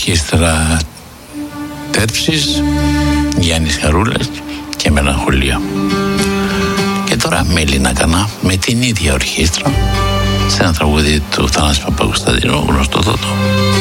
ορχήστρα Τέρψης, Γιάννης Χαρούλας και Μελαγχολία. Και τώρα με Έλληνα Κανά, με την ίδια ορχήστρα, σε ένα τραγούδι του Θανάση Παπακοσταντίνου, γνωστό τότε.